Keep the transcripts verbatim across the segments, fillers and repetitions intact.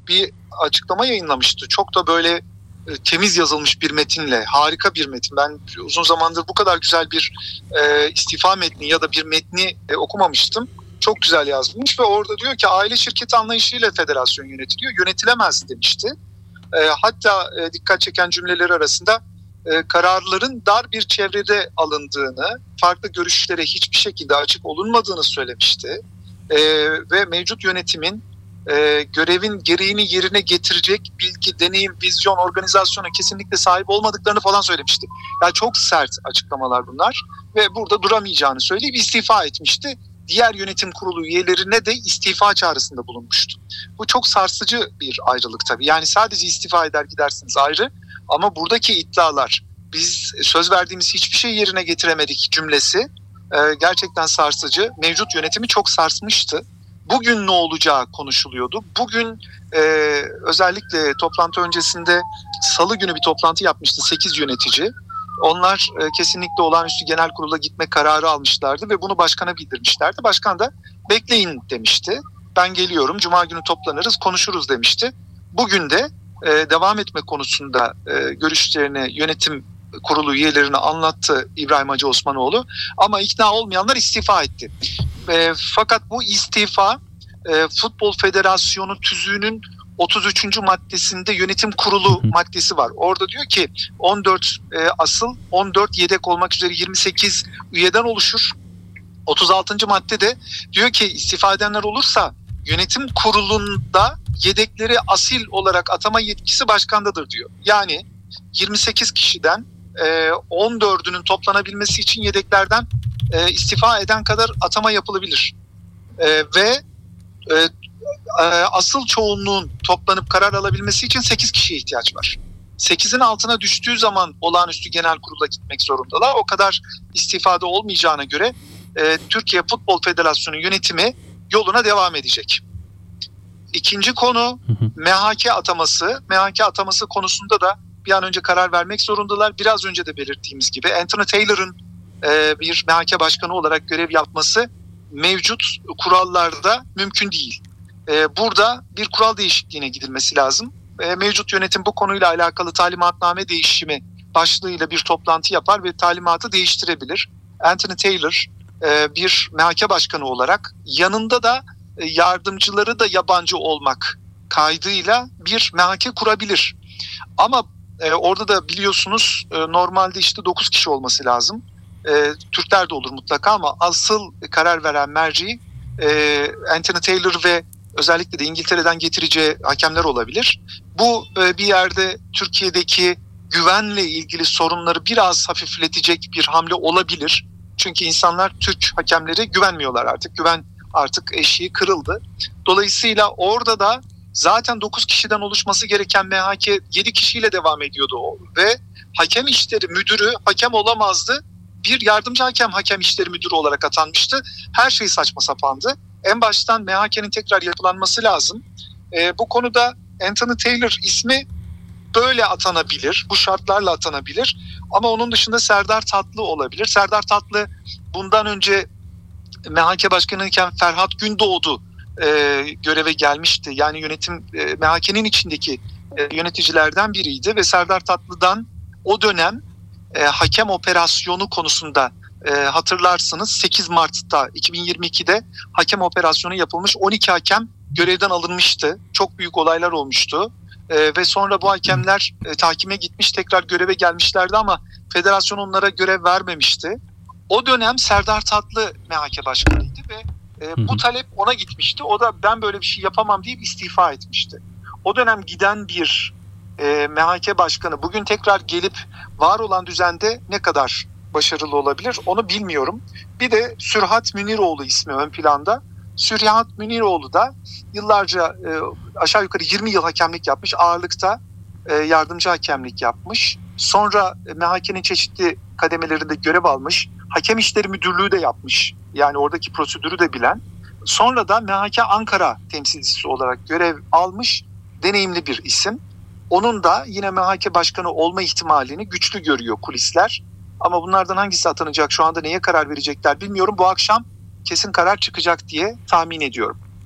bir açıklama yayınlamıştı. Çok da böyle e, temiz yazılmış bir metinle, harika bir metin. Ben uzun zamandır bu kadar güzel bir e, istifa metni ya da bir metni e, okumamıştım. Çok güzel yazmış ve orada diyor ki aile şirketi anlayışıyla federasyon yönetiliyor, yönetilemez demişti. E, hatta e, dikkat çeken cümleleri arasında e, kararların dar bir çevrede alındığını, farklı görüşlere hiçbir şekilde açık olunmadığını söylemişti. E, ve mevcut yönetimin e, görevin gereğini yerine getirecek bilgi, deneyim, vizyon, organizasyona kesinlikle sahip olmadıklarını falan söylemişti. Yani çok sert açıklamalar bunlar ve burada duramayacağını söyleyip istifa etmişti. Diğer yönetim kurulu üyelerine de istifa çağrısında bulunmuştu. Bu çok sarsıcı bir ayrılık tabii. Yani sadece istifa eder gidersiniz ayrı ama buradaki iddialar, biz söz verdiğimiz hiçbir şey yerine getiremedik cümlesi e, gerçekten sarsıcı. Mevcut yönetimi çok sarsmıştı. Bugün ne olacağı konuşuluyordu. Bugün e, özellikle toplantı öncesinde salı günü bir toplantı yapmıştı sekiz yönetici. Onlar e, kesinlikle olağanüstü genel kurula gitme kararı almışlardı ve bunu başkana bildirmişlerdi. Başkan da bekleyin demişti. Ben geliyorum, cuma günü toplanırız, konuşuruz demişti. Bugün de e, devam etme konusunda e, görüşlerini yönetim kurulu üyelerine anlattı İbrahim Hacı Osmanoğlu. Ama ikna olmayanlar istifa etti. E, fakat bu istifa e, Futbol Federasyonu tüzüğünün otuz üçüncü maddesinde yönetim kurulu maddesi var. Orada diyor ki on dört e, asıl, on dört yedek olmak üzere yirmi sekiz üyeden oluşur. otuz altıncı maddede diyor ki istifa edenler olursa yönetim kurulunda yedekleri asil olarak atama yetkisi başkandadır diyor. Yani yirmi sekiz kişiden e, on dördünün toplanabilmesi için yedeklerden e, istifa eden kadar atama yapılabilir. E, ve e, asıl çoğunluğun toplanıp karar alabilmesi için sekiz kişiye ihtiyaç var. sekizin altına düştüğü zaman olağanüstü genel kurula gitmek zorundalar. O kadar istifade olmayacağına göre e, Türkiye Futbol Federasyonu yönetimi yoluna devam edecek. İkinci konu M H K ataması. M H K ataması konusunda da bir an önce karar vermek zorundalar. Biraz önce de belirttiğimiz gibi Anthony Taylor'ın e, bir M H K başkanı olarak görev yapması mevcut kurallarda mümkün değil. Burada bir kural değişikliğine gidilmesi lazım. Mevcut yönetim bu konuyla alakalı talimatname değişimi başlığıyla bir toplantı yapar ve talimatı değiştirebilir. Anthony Taylor bir M H K başkanı olarak yanında da yardımcıları da yabancı olmak kaydıyla bir M H K kurabilir. Ama orada da biliyorsunuz normalde işte dokuz kişi olması lazım. Türkler de olur mutlaka ama asıl karar veren merci Anthony Taylor ve özellikle de İngiltere'den getireceği hakemler olabilir. Bu bir yerde Türkiye'deki güvenle ilgili sorunları biraz hafifletecek bir hamle olabilir. Çünkü insanlar Türk hakemlere güvenmiyorlar artık. Güven artık eşiği kırıldı. Dolayısıyla orada da zaten dokuz kişiden oluşması gereken M H K yedi kişiyle devam ediyordu. Ve hakem işleri müdürü hakem olamazdı. Bir yardımcı hakem hakem işleri müdürü olarak atanmıştı. Her şey saçma sapandı. En baştan M H K'nin tekrar yapılanması lazım. E, bu konuda Anthony Taylor ismi böyle atanabilir, bu şartlarla atanabilir. Ama onun dışında Serdar Tatlı olabilir. Serdar Tatlı bundan önce M H K başkanıyken Ferhat Gündoğdu e, göreve gelmişti. Yani yönetim e, M H K'nin içindeki e, yöneticilerden biriydi ve Serdar Tatlı'dan o dönem e, hakem operasyonu konusunda E, hatırlarsınız sekiz Mart'ta iki bin yirmi ikide hakem operasyonu yapılmış. on iki hakem görevden alınmıştı. Çok büyük olaylar olmuştu. E, ve sonra bu hakemler e, tahkime gitmiş, tekrar göreve gelmişlerdi ama federasyon onlara görev vermemişti. O dönem Serdar Tatlı M H K başkanıydı ve e, bu talep ona gitmişti. O da ben böyle bir şey yapamam deyip istifa etmişti. O dönem giden bir e, M H K başkanı bugün tekrar gelip var olan düzende ne kadar başarılı olabilir onu bilmiyorum. Bir de Sürhat Müniroğlu ismi ön planda. Sürhat Müniroğlu da yıllarca e, aşağı yukarı yirmi yıl hakemlik yapmış. Ağırlıkta e, yardımcı hakemlik yapmış. Sonra M H K'nin çeşitli kademelerinde görev almış. Hakem işleri müdürlüğü de yapmış. Yani oradaki prosedürü de bilen. Sonra da M H K Ankara temsilcisi olarak görev almış deneyimli bir isim. Onun da yine M H K başkanı olma ihtimalini güçlü görüyor kulisler. Ama bunlardan hangisi atanacak, şu anda neye karar verecekler bilmiyorum. Bu akşam kesin karar çıkacak diye tahmin ediyorum.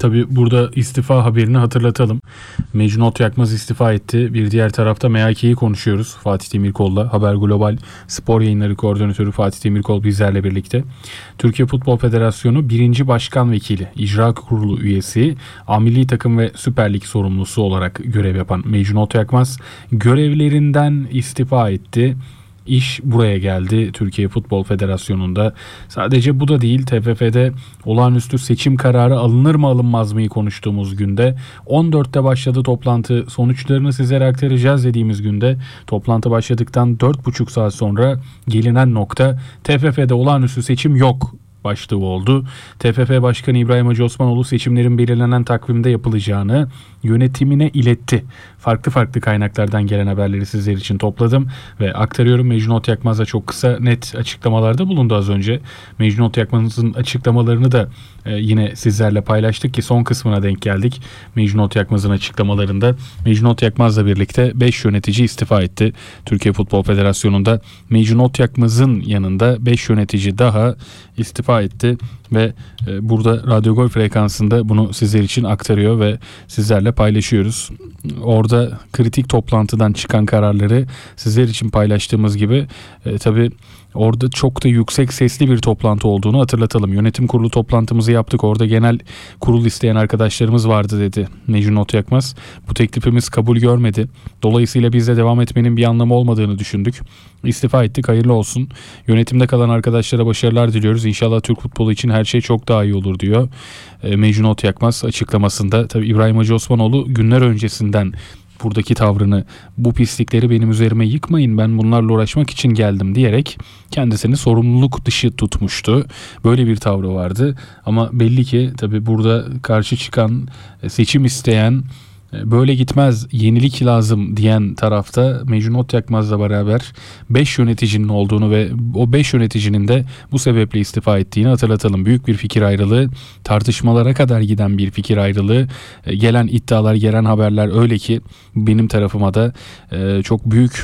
Tabii burada istifa haberini hatırlatalım. Mecnun Otyakmaz istifa etti. Bir diğer tarafta M H K'yi konuşuyoruz Fatih Demirkol'la. Haber Global Spor Yayınları Koordinatörü Fatih Demirkol bizlerle birlikte. Türkiye Futbol Federasyonu birinci Başkan Vekili, İcra Kurulu üyesi, A Milli Takım ve Süper Lig sorumlusu olarak görev yapan Mecnun Otyakmaz görevlerinden istifa etti. İş buraya geldi Türkiye Futbol Federasyonu'nda. Sadece bu da değil, T F F'de olağanüstü seçim kararı alınır mı alınmaz mı konuştuğumuz günde, on dörtte başladı toplantı, sonuçlarını sizlere aktaracağız dediğimiz günde, toplantı başladıktan dört buçuk saat sonra gelinen nokta T F F'de olağanüstü seçim yok başlığı oldu. T F F Başkanı İbrahim Hacı Osmanoğlu seçimlerin belirlenen takvimde yapılacağını yönetimine iletti. Farklı farklı kaynaklardan gelen haberleri sizler için topladım ve aktarıyorum. Mecnun Otyakmaz da çok kısa net açıklamalarda bulundu az önce. Mecnun Otyakmaz'ın açıklamalarını da e, yine sizlerle paylaştık ki son kısmına denk geldik. Mecnun Otyakmaz'ın açıklamalarında Mecnun Otyakmaz'la birlikte beş yönetici istifa etti. Türkiye Futbol Federasyonu'nda Mecnun Otyakmaz'ın yanında beş yönetici daha istifa etti ve e, burada Radyo Gol frekansında bunu sizler için aktarıyor ve sizlerle paylaşıyoruz. Orada kritik toplantıdan çıkan kararları sizler için paylaştığımız gibi e, tabii orada çok da yüksek sesli bir toplantı olduğunu hatırlatalım. Yönetim kurulu toplantımızı yaptık. Orada genel kurul isteyen arkadaşlarımız vardı dedi Mecnun Otyakmaz. Bu teklifimiz kabul görmedi. Dolayısıyla biz de devam etmenin bir anlamı olmadığını düşündük. İstifa ettik. Hayırlı olsun. Yönetimde kalan arkadaşlara başarılar diliyoruz. İnşallah Türk futbolu için her şey çok daha iyi olur diyor e, Mecnun Otyakmaz açıklamasında. Tabii İbrahim Hacı Osmanoğlu günler öncesinden buradaki tavrını, bu pislikleri benim üzerime yıkmayın, ben bunlarla uğraşmak için geldim diyerek kendisini sorumluluk dışı tutmuştu. Böyle bir tavrı vardı ama belli ki tabii burada karşı çıkan, seçim isteyen, böyle gitmez, yenilik lazım diyen tarafta Mecnun Otyakmaz'la beraber beş yöneticinin olduğunu ve o beş yöneticinin de bu sebeple istifa ettiğini hatırlatalım. Büyük bir fikir ayrılığı, tartışmalara kadar giden bir fikir ayrılığı, gelen iddialar, gelen haberler öyle ki benim tarafıma da çok büyük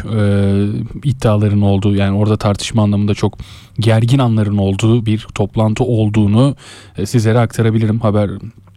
iddiaların olduğu, yani orada tartışma anlamında çok gergin anların olduğu bir toplantı olduğunu sizlere aktarabilirim. Haber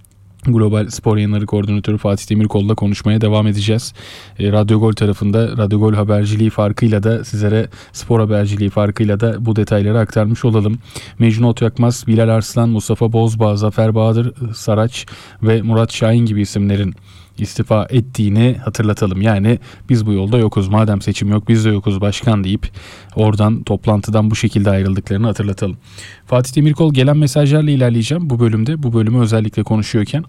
Global Spor Yayınları Koordinatörü Fatih Demirkol'la konuşmaya devam edeceğiz. E, Radyo Gol tarafında Radyo Gol haberciliği farkıyla da sizlere spor haberciliği farkıyla da bu detayları aktarmış olalım. Mecnun Otyakmaz, Bilal Arslan, Mustafa Bozbağ, Zafer Bahadır Saraç ve Murat Şahin gibi isimlerin istifa ettiğini hatırlatalım. Yani biz bu yolda yokuz, madem seçim yok biz de yokuz başkan deyip oradan, toplantıdan bu şekilde ayrıldıklarını hatırlatalım. Fatih Demirkol, gelen mesajlarla ilerleyeceğim bu bölümde. Bu bölümü özellikle konuşuyorken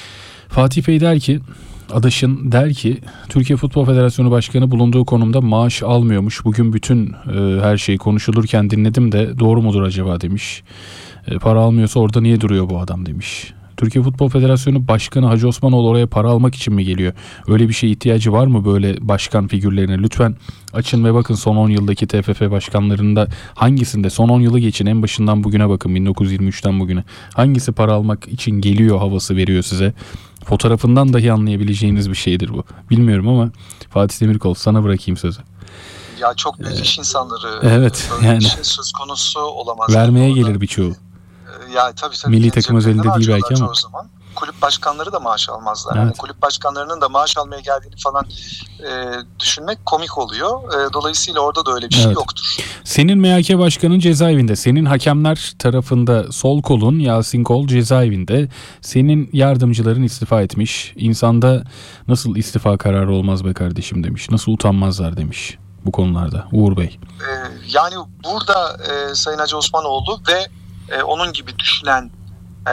Fatih Bey der ki, Adaşın der ki, Türkiye Futbol Federasyonu Başkanı bulunduğu konumda maaş almıyormuş. Bugün bütün e, her şey konuşulurken dinledim de doğru mudur acaba demiş. E, para almıyorsa orada niye duruyor bu adam demiş. Türkiye Futbol Federasyonu Başkanı Hacı Osmanoğlu oraya para almak için mi geliyor? Öyle bir şeye ihtiyacı var mı böyle başkan figürlerine? Lütfen açın ve bakın son on yıldaki T F F başkanlarında hangisinde, son on yılı geçin, en başından bugüne bakın, bin dokuz yüz yirmi üçten bugüne. Hangisi para almak için geliyor havası veriyor size? Fotoğrafından dahi anlayabileceğiniz bir şeydir bu. Bilmiyorum ama Fatih Demirkol, sana bırakayım sözü. Ya çok büyük ee, iş insanları. Evet. Böyle yani. bir şey söz konusu olamaz. Vermeye gelir birçoğu. Ya tabii tabii. Milli takım özelinde değil belki ama. Zaman. Kulüp başkanları da maaş almazlar. Evet. Yani kulüp başkanlarının da maaş almaya geldiğini falan e, düşünmek komik oluyor. E, dolayısıyla orada da öyle bir şey evet. yoktur. Senin M H K başkanın cezaevinde. Senin hakemler tarafında sol kolun Yasin Kol cezaevinde. Senin yardımcıların istifa etmiş. İnsanda nasıl istifa kararı olmaz be kardeşim demiş. Nasıl utanmazlar demiş bu konularda Uğur Bey. E, yani burada e, Sayın Hacı Osmanoğlu ve e, onun gibi düşünen e,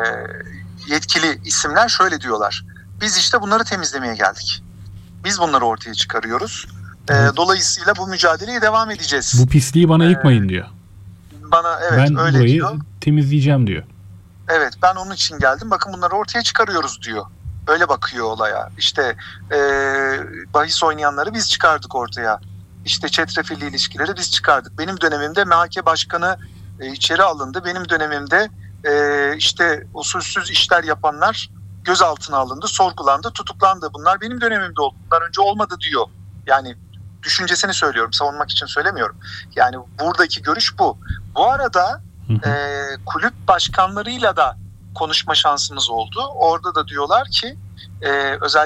yetkili isimler şöyle diyorlar. Biz işte bunları temizlemeye geldik. Biz bunları ortaya çıkarıyoruz. Evet. E, dolayısıyla bu mücadeleye devam edeceğiz. Bu pisliği bana yıkmayın diyor. Bana evet ben öyle burayı diyor. temizleyeceğim diyor. Evet, ben onun için geldim. Bakın bunları ortaya çıkarıyoruz diyor. Öyle bakıyor olaya. İşte e, bahis oynayanları biz çıkardık ortaya. İşte çetrefilli ilişkileri biz çıkardık. Benim dönemimde M H K başkanı e, içeri alındı. Benim dönemimde e, işte usulsüz işler yapanlar gözaltına alındı, sorgulandı, tutuklandı. Bunlar benim dönemimde oldu. Bundan önce olmadı diyor. Yani düşüncesini söylüyorum, savunmak için söylemiyorum. Yani buradaki görüş bu. Bu arada e, kulüp başkanlarıyla da konuşma şansımız oldu. Orada da diyorlar ki e, özellikle